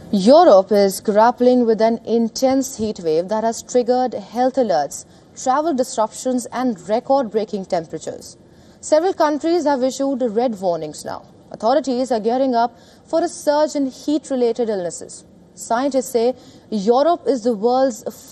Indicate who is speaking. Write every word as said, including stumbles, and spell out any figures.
Speaker 1: Europe is grappling with an intense heat wave that has triggered health alerts, travel disruptions and record-breaking temperatures. Several countries have issued red warnings now. Authorities are gearing up for a surge in heat-related illnesses. Scientists say Europe is the world's